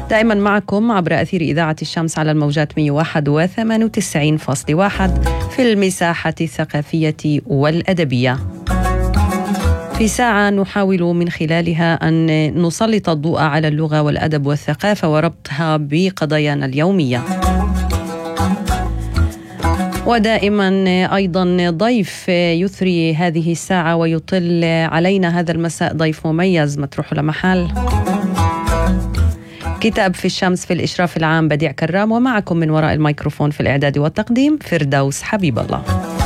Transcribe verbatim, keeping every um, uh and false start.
دائما معكم عبر أثير إذاعة الشمس على الموجات مئة وواحد وثمانية وتسعين فاصلة واحد في المساحة الثقافية والأدبية. في ساعة نحاول من خلالها أن نسلط الضوء على اللغة والأدب والثقافة وربطها بقضايانا اليومية. ودائما أيضا ضيف يثري هذه الساعة ويطل علينا هذا المساء، ضيف مميز متروح لمحل. كتاب في الشمس في الإشراف العام بديع كرام، ومعكم من وراء الميكروفون في الإعداد والتقديم فردوس حبيب الله.